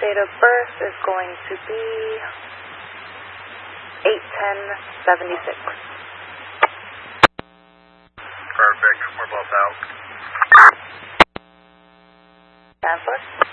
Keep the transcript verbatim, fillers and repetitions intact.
date of birth is going to be eight ten seventy-six. Perfect. We're both out. Stanford?